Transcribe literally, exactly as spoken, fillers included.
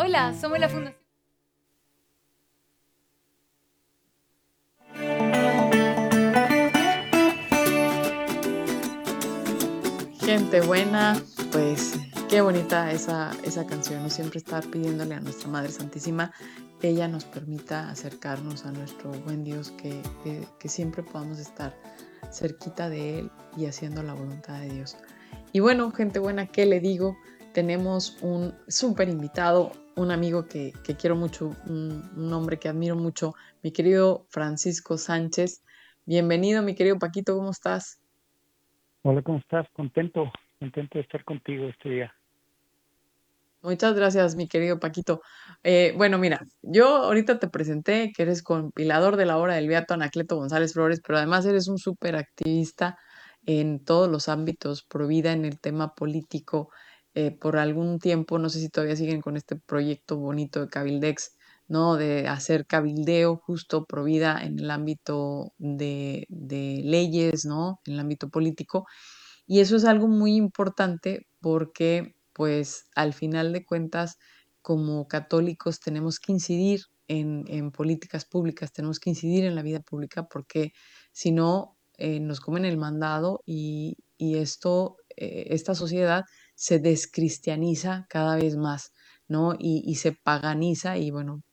Hola, somos la Fundación. Gente buena, pues qué bonita esa, esa canción, ¿no? Siempre estar pidiéndole a nuestra Madre Santísima que ella nos permita acercarnos a nuestro buen Dios, que, que, que siempre podamos estar cerquita de Él y haciendo la voluntad de Dios. Y bueno, gente buena, ¿qué le digo? Tenemos un súper invitado, un amigo que, que quiero mucho, un, un hombre que admiro mucho, mi querido Francisco Sánchez. Bienvenido, mi querido Paquito, ¿cómo estás? Hola, ¿cómo estás? Contento, contento de estar contigo este día. Muchas gracias, mi querido Paquito. Eh, bueno, mira, yo ahorita te presenté que eres compilador de la obra del Beato Anacleto González Flores, pero además eres un súper activista en todos los ámbitos, pro vida en el tema político. Eh, por algún tiempo, no sé si todavía siguen con este proyecto bonito de Cabildex, ¿no? De hacer cabildeo justo pro vida en el ámbito de, de leyes, ¿no? En el ámbito político. Y eso es algo muy importante porque, pues, al final de cuentas, como católicos tenemos que incidir en, en políticas públicas, tenemos que incidir en la vida pública porque si no, eh, nos comen el mandado y, y esto, eh, esta sociedad se descristianiza cada vez más, ¿no? Y, y se paganiza y bueno,